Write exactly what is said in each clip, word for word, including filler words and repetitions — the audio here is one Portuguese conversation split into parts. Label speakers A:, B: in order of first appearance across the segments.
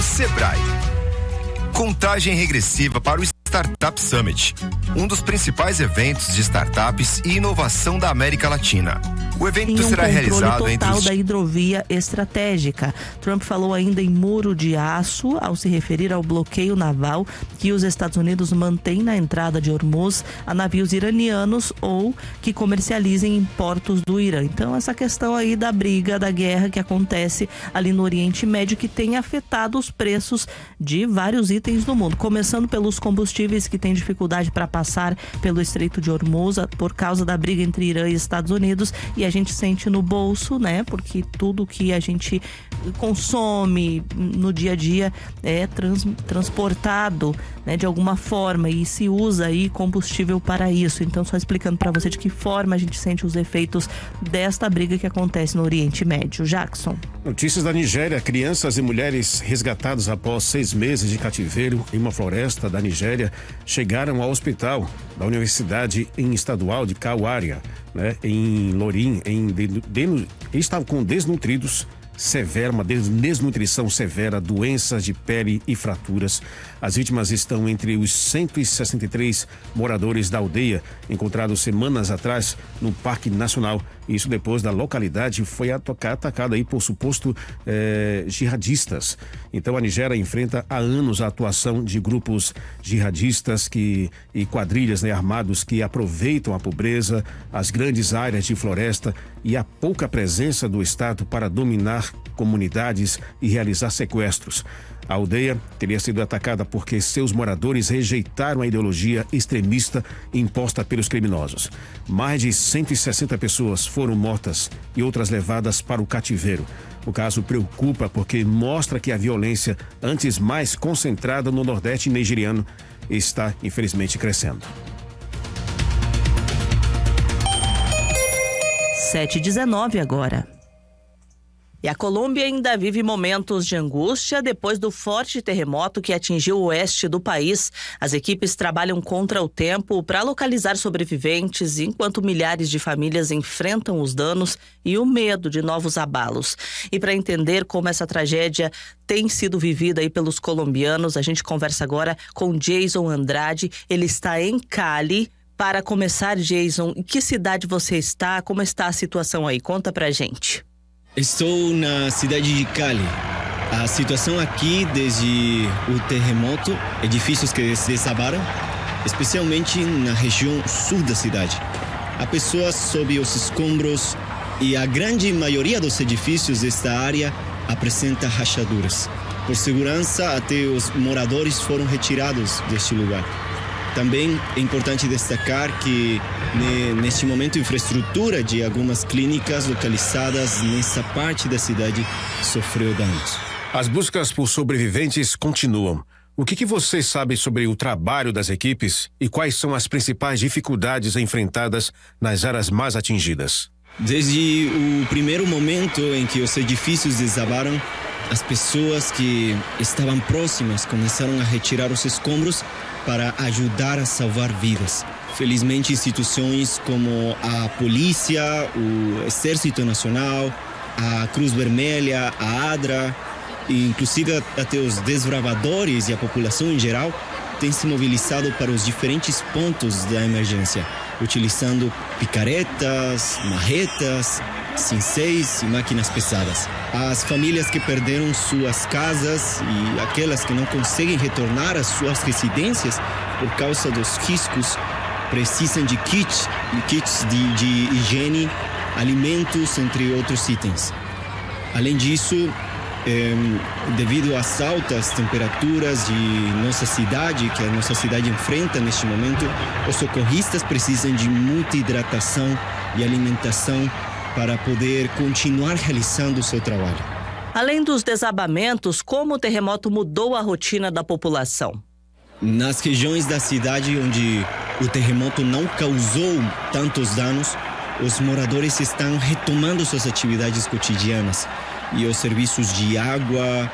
A: Sebrae. Contagem regressiva para o Startup Summit, um dos principais eventos de startups e inovação da América Latina. O evento
B: um
A: será realizado
B: total
A: entre os...
B: da hidrovia estratégica. Trump falou ainda em muro de aço ao se referir ao bloqueio naval que os Estados Unidos mantêm na entrada de Hormuz a navios iranianos ou que comercializem em portos do Irã. Então, essa questão aí da briga, da guerra que acontece ali no Oriente Médio, que tem afetado os preços de vários itens no mundo, começando pelos combustíveis que têm dificuldade para passar pelo Estreito de Hormuz por causa da briga entre Irã e Estados Unidos, e a gente sente no bolso, né? Porque tudo que a gente consome no dia a dia é trans, transportado, né, de alguma forma, e se usa aí combustível para isso. Então, só explicando para você de que forma a gente sente os efeitos desta briga que acontece no Oriente Médio. Jackson.
C: Notícias da Nigéria. Crianças e mulheres resgatadas após seis meses de cativeiro em uma floresta da Nigéria chegaram ao hospital da Universidade Estadual de Kawaria, né, em Lorim, em de, de, estavam com desnutridos severa, uma desnutrição severa, doenças de pele e fraturas. As vítimas estão entre os cento e sessenta e três moradores da aldeia encontrados semanas atrás no Parque Nacional. Isso depois da localidade foi atacada aí por suposto eh, jihadistas. Então a Nigéria enfrenta há anos a atuação de grupos jihadistas que, e quadrilhas, né, armados que aproveitam a pobreza, as grandes áreas de floresta e a pouca presença do Estado para dominar comunidades e realizar sequestros. A aldeia teria sido atacada porque seus moradores rejeitaram a ideologia extremista imposta pelos criminosos. Mais de cento e sessenta pessoas foram mortas e outras levadas para o cativeiro. O caso preocupa porque mostra que a violência, antes mais concentrada no Nordeste nigeriano, está infelizmente crescendo.
B: sete e dezenove agora. E a Colômbia ainda vive momentos de angústia depois do forte terremoto que atingiu o oeste do país. As equipes trabalham contra o tempo para localizar sobreviventes, enquanto milhares de famílias enfrentam os danos e o medo de novos abalos. E para entender como essa tragédia tem sido vivida aí pelos colombianos, a gente conversa agora com Jason Andrade. Ele está em Cali. Para começar, Jason, em que cidade você está? Como está a situação aí? Conta pra gente.
D: Estou na cidade de Cali. A situação aqui, desde o terremoto, edifícios que se desabaram, especialmente na região sul da cidade. Há pessoas sob os escombros e a grande maioria dos edifícios desta área apresenta rachaduras. Por segurança, até os moradores foram retirados deste lugar. Também é importante destacar que, neste momento, a infraestrutura de algumas clínicas localizadas nessa parte da cidade sofreu danos.
C: As buscas por sobreviventes continuam. O que, que vocês sabem sobre o trabalho das equipes e quais são as principais dificuldades enfrentadas nas áreas mais atingidas?
D: Desde o primeiro momento em que os edifícios desabaram, as pessoas que estavam próximas começaram a retirar os escombros para ajudar a salvar vidas. Felizmente, instituições como a polícia, o Exército Nacional, a Cruz Vermelha, a ADRA, e inclusive até os desbravadores e a população em geral, têm se mobilizado para os diferentes pontos da emergência, utilizando picaretas, marretas, cinzéis e máquinas pesadas. As famílias que perderam suas casas e aquelas que não conseguem retornar às suas residências por causa dos riscos precisam de kits, kits de, de higiene, alimentos, entre outros itens. Além disso, eh, devido às altas temperaturas de nossa cidade, que a nossa cidade enfrenta neste momento, os socorristas precisam de muita hidratação e alimentação para poder continuar realizando o seu trabalho.
B: Além dos desabamentos, como o terremoto mudou a rotina da população?
D: Nas regiões da cidade onde o terremoto não causou tantos danos, os moradores estão retomando suas atividades cotidianas e os serviços de água,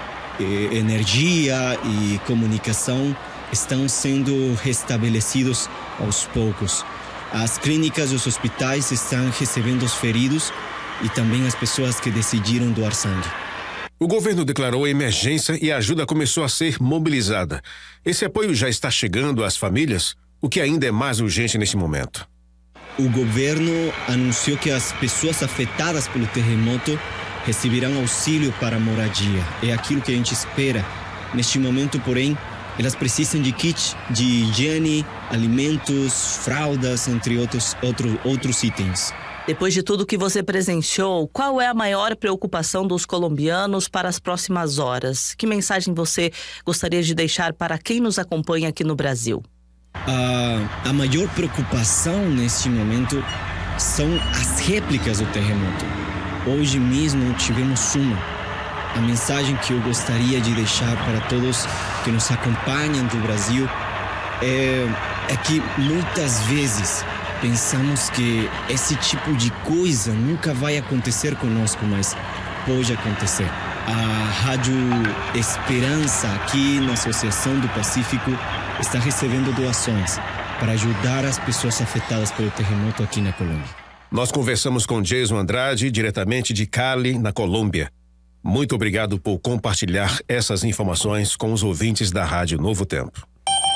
D: energia e comunicação estão sendo restabelecidos aos poucos. As clínicas e os hospitais estão recebendo os feridos e também as pessoas que decidiram doar sangue.
C: O governo declarou emergência e a ajuda começou a ser mobilizada. Esse apoio já está chegando às famílias, o que ainda é mais urgente neste momento.
D: O governo anunciou que as pessoas afetadas pelo terremoto receberão auxílio para moradia. É aquilo que a gente espera. Neste momento, porém, elas precisam de kit de higiene, alimentos, fraldas, entre outros, outro, outros itens.
B: Depois de tudo que você presenciou, qual é a maior preocupação dos colombianos para as próximas horas? Que mensagem você gostaria de deixar para quem nos acompanha aqui no Brasil?
D: A, a maior preocupação neste momento são as réplicas do terremoto. Hoje mesmo tivemos uma. A mensagem que eu gostaria de deixar para todos que nos acompanham do Brasil é, é que muitas vezes pensamos que esse tipo de coisa nunca vai acontecer conosco, mas pode acontecer. A Rádio Esperança, aqui na Associação do Pacífico, está recebendo doações para ajudar as pessoas afetadas pelo terremoto aqui na Colômbia.
C: Nós conversamos com Jason Andrade, diretamente de Cali, na Colômbia. Muito obrigado por compartilhar essas informações com os ouvintes da Rádio Novo Tempo.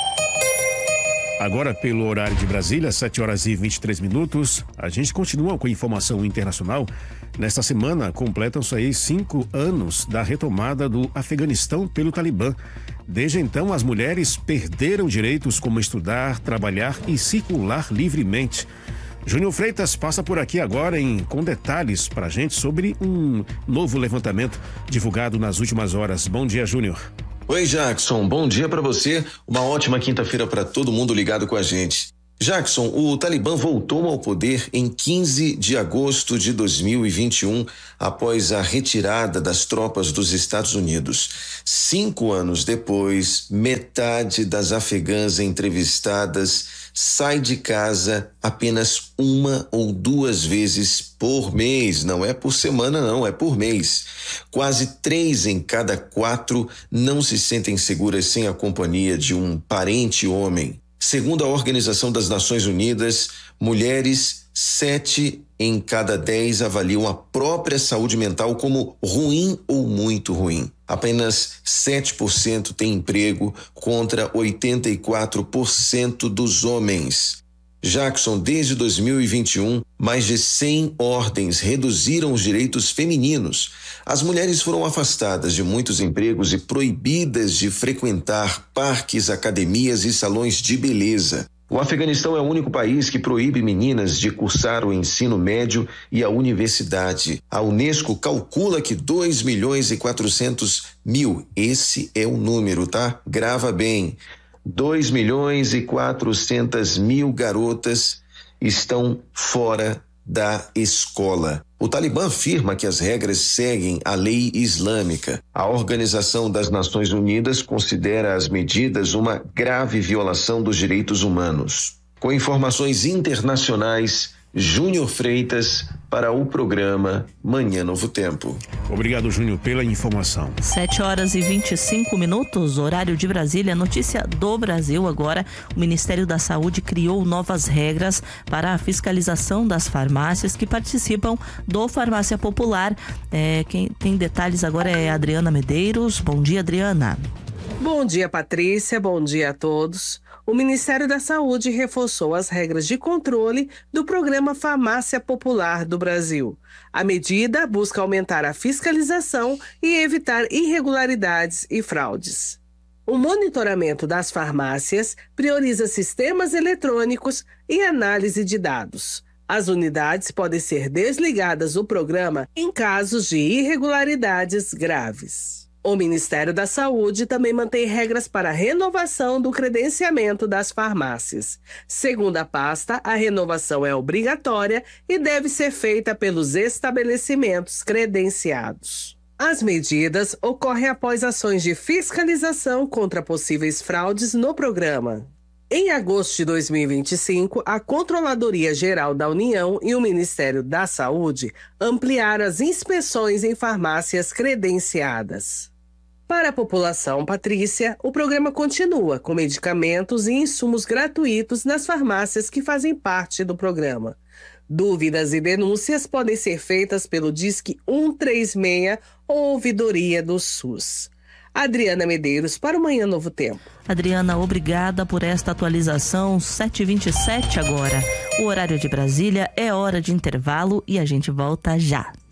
C: Agora, pelo horário de Brasília, sete horas e vinte e três minutos, a gente continua com informação internacional. Nesta semana, completam-se aí cinco anos da retomada do Afeganistão pelo Talibã. Desde então, as mulheres perderam direitos como estudar, trabalhar e circular livremente. Júnior Freitas passa por aqui agora em, com detalhes para a gente sobre um novo levantamento divulgado nas últimas horas. Bom dia, Júnior.
E: Oi, Jackson, bom dia para você, uma ótima quinta-feira para todo mundo ligado com a gente. Jackson, o Talibã voltou ao poder em quinze de agosto de dois mil e vinte e um, após a retirada das tropas dos Estados Unidos. Cinco anos depois, metade das afegãs entrevistadas sai de casa apenas uma ou duas vezes por mês. Não é por semana, não, é por mês. Quase três em cada quatro não se sentem seguras sem a companhia de um parente homem. Segundo a Organização das Nações Unidas, mulheres, sete em cada dez avaliam a própria saúde mental como ruim ou muito ruim. Apenas sete por cento têm emprego contra oitenta e quatro por cento dos homens. Jackson, desde dois mil e vinte e um, mais de cem ordens reduziram os direitos femininos. As mulheres foram afastadas de muitos empregos e proibidas de frequentar parques, academias e salões de beleza. O Afeganistão é o único país que proíbe meninas de cursar o ensino médio e a universidade. A Unesco calcula que dois milhões e quatrocentos mil, esse é o número, tá? Grava bem. dois milhões e quatrocentos mil garotas estão fora da escola. O Talibã afirma que as regras seguem a lei islâmica. A Organização das Nações Unidas considera as medidas uma grave violação dos direitos humanos. Com informações internacionais, Júnior Freitas para o programa Manhã Novo Tempo.
C: Obrigado, Júnior, pela informação.
B: sete horas e vinte e cinco minutos, horário de Brasília. Notícia do Brasil agora. O Ministério da Saúde criou novas regras para a fiscalização das farmácias que participam do Farmácia Popular. É, quem tem detalhes agora é a Adriana Medeiros. Bom dia, Adriana.
F: Bom dia, Patrícia. Bom dia a todos. O Ministério da Saúde reforçou as regras de controle do programa Farmácia Popular do Brasil. A medida busca aumentar a fiscalização e evitar irregularidades e fraudes. O monitoramento das farmácias prioriza sistemas eletrônicos e análise de dados. As unidades podem ser desligadas do programa em casos de irregularidades graves. O Ministério da Saúde também mantém regras para a renovação do credenciamento das farmácias. Segundo a pasta, a renovação é obrigatória e deve ser feita pelos estabelecimentos credenciados. As medidas ocorrem após ações de fiscalização contra possíveis fraudes no programa. Em agosto de dois mil e vinte e cinco, a Controladoria Geral da União e o Ministério da Saúde ampliaram as inspeções em farmácias credenciadas. Para a população, Patrícia, o programa continua com medicamentos e insumos gratuitos nas farmácias que fazem parte do programa. Dúvidas e denúncias podem ser feitas pelo Disque cento e trinta e seis ou Ouvidoria do SUS. Adriana Medeiros para o Manhã Novo Tempo.
B: Adriana, obrigada por esta atualização. sete e vinte e sete agora. O horário de Brasília é hora de intervalo e a gente volta já.